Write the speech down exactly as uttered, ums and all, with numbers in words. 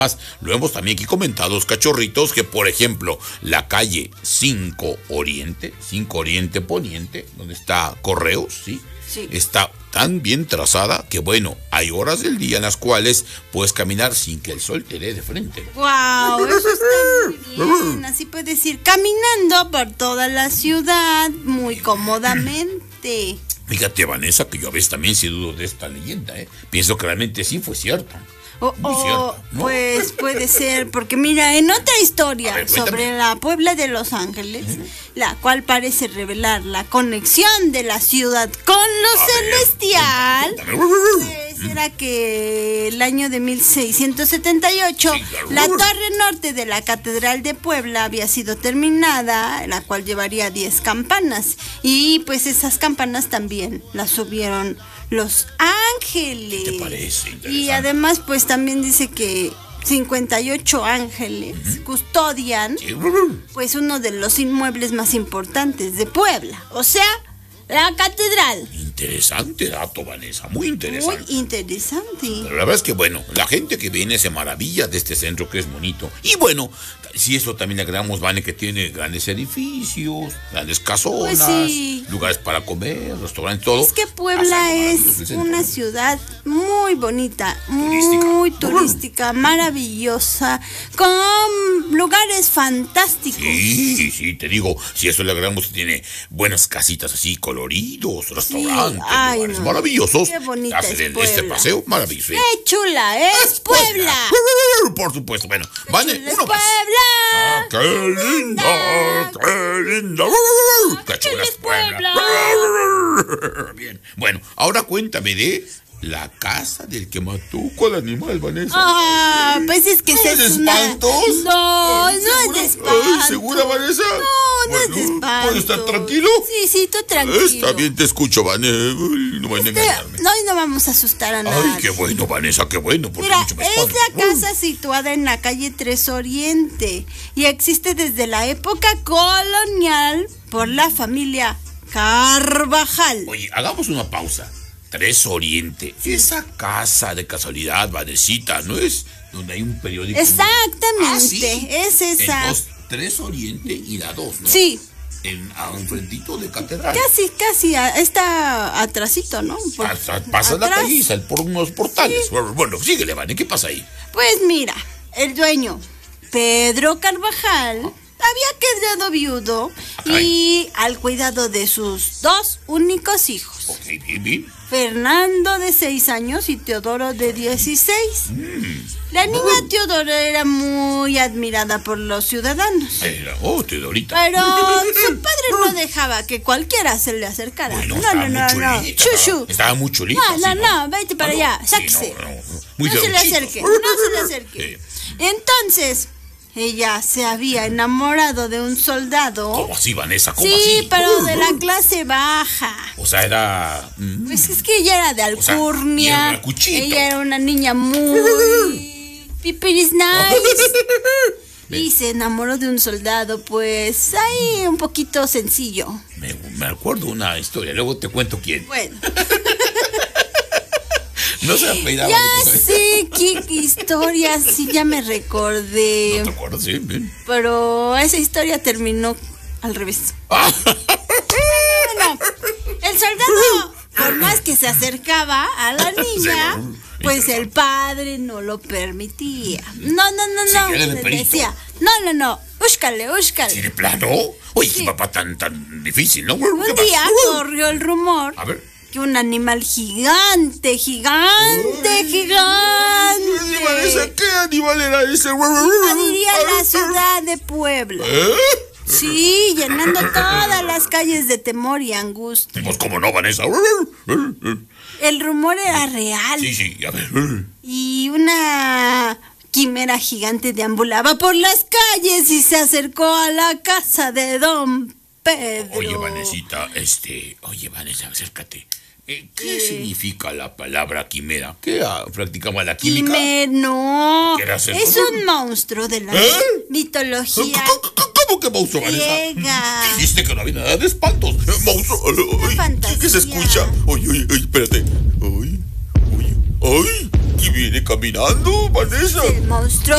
Lo hemos también aquí comentado, los cachorritos, que por ejemplo, la calle cinco Oriente, cinco Oriente Poniente, donde está Correos, ¿sí? Sí. Está tan bien trazada que, bueno, hay horas del día en las cuales puedes caminar sin que el sol te dé de frente. ¡Wow! Eso está muy bien. Así puedes ir caminando por toda la ciudad muy cómodamente. Fíjate, Vanessa, que yo a veces también sí dudo de esta leyenda, ¿eh? Pienso que realmente sí fue cierta. Oh, oh, ¿no? Pues puede ser, porque mira, en otra historia ver, sobre la Puebla de Los Ángeles, uh-huh. la cual parece revelar la conexión de la ciudad con lo a celestial, ver, pues era que el año de mil seiscientos setenta y ocho, sí, claro. la torre norte de la Catedral de Puebla había sido terminada, la cual llevaría diez campanas, y pues esas campanas también las subieron Los Ángeles. ¿Qué te parece? Y además, pues también dice que cincuenta y ocho ángeles uh-huh. custodian, sí. pues uno de los inmuebles más importantes de Puebla. O sea, la catedral. Interesante dato, Vanessa, muy interesante. Muy interesante. Pero la verdad es que, bueno, la gente que viene se maravilla de este centro que es bonito. Y bueno, si eso también le agregamos, Vane, que tiene grandes edificios, grandes casonas, pues sí. lugares para comer, restaurantes, todo. Es que Puebla es una ciudad muy bonita, turística. muy turística, maravillosa, con lugares fantásticos. Sí, sí, te digo, si eso le agregamos que tiene buenas casitas así, coloridos, restaurantes, sí. Ay, lugares no. maravillosos. Qué bonita es Puebla. Este paseo maravilloso. ¡Qué chula es Puebla! Por supuesto, bueno, Vane, uno es más. Puebla. Ah, ¡qué linda! ¡Qué linda! ¡Qué chula es Puebla! Bien, bueno, ahora cuéntame de la casa del que mató con el animal, Vanessa. Ah, pues es que ¿No es es de espantos? No, Ay, no es de espantos. ¿Segura, Vanessa? No, no bueno, es de espantos. ¿Puedo estar tranquilo? Sí, sí, tú tranquilo. Está bien, te escucho, Vanessa. No van a este, engañarme. No, y no vamos a asustar a nadie. Ay, qué bueno, Vanessa, qué bueno. Porque Mira, mucho me es espanto. la casa uh. situada en la calle tres Oriente y existe desde la época colonial por la familia Carvajal. Oye, hagamos una pausa. tres Oriente. Esa casa de casualidad, Vanecita, ¿no es donde hay un periódico? Exactamente. Ah, ¿sí? Es esa. En tres Oriente y la dos, ¿no? Sí. En, a un frentito de catedral. Casi, casi, a, está atrasito, ¿no? Por, Hasta, pasa atrás. La calle, por unos portales. Sí. Bueno, síguele, Vane, ¿qué pasa ahí? Pues mira, el dueño, Pedro Carvajal, ¿Oh? había quedado viudo Ay. y al cuidado de sus dos únicos hijos. Ok, bien, bien. Fernando de seis años y Teodoro de dieciséis. Mm. La niña Teodora era muy admirada por los ciudadanos. Era, oh, Teodorita. Pero su padre no dejaba que cualquiera se le acercara. Bueno, no, no, no, no. Chuchu. Estaba muy chulita. No, no, ¿sí, no, no, vete para allá, sáquese. Sí, no, no, muy no se le acerque, no se le acerque. Sí. Entonces, ella se había enamorado de un soldado. ¿Cómo así, Vanessa? ¿Cómo sí, así? Sí, pero de la clase baja. O sea, era... Pues es que ella era de Alcurnia. O sea, era ella era una niña muy... Pipiris nice. Y se enamoró de un soldado, pues, ahí un poquito sencillo. Me, me acuerdo una historia, luego te cuento quién. Bueno. No se apellidaba. Ya sé qué historia, sí, ya me recordé. ¿No te acuerdas? Sí, bien. Pero esa historia terminó al revés. Bueno, el soldado, por más que se acercaba a la niña, sí, pues el padre no lo permitía. No, no, no, no. Sí, le decía, no, no, no, úscale, úscale. ¿Sí, de plano? Oye, sí. Qué papá tan, tan difícil, ¿no? Un día corrió el rumor. A ver. Que un animal gigante, gigante, Ay, gigante. ¿Ese qué animal era ese? Invadiría la ciudad de Puebla. ¿Eh? Sí, llenando todas las calles de temor y angustia. Pues cómo no, Vanessa. El rumor era real. Sí, sí, a ver. Y una quimera gigante deambulaba por las calles y se acercó a la casa de don Pedro. Oye, Vanesita, este... Oye, Vanessa, acércate. Eh, ¿Qué eh. significa la palabra quimera? ¿Qué ah, practicamos la química? Quimera, no. ¿Qué era hacer? Es un monstruo de la ¿Eh? mitología. ¿Cómo, cómo que monstruo, Vanessa? Dijiste que no había nada de espantos. Monstruo. Ay, fantasía. ¿Qué se escucha? Oye, oye, oye, espérate. Ay, oye, ay, ¿quién viene caminando, Vanessa? El monstruo